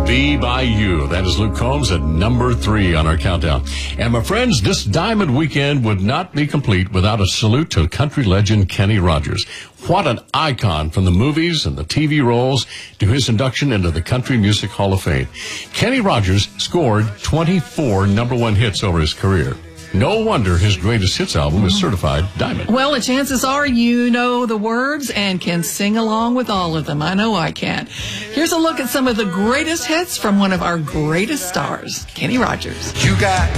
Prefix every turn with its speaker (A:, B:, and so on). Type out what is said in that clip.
A: Be By You. That is Luke Combs at number 3 on our countdown. And my friends, this Diamond weekend would not be complete without a salute to country legend Kenny Rogers. What an icon from the movies and the TV roles to his induction into the Country Music Hall of Fame. Kenny Rogers scored 24 number 1 hits over his career. No wonder his greatest hits album is certified diamond.
B: Well, the chances are you know the words and can sing along with all of them. I know I can. Here's a look at some of the greatest hits from one of our greatest stars, Kenny Rogers.
C: You got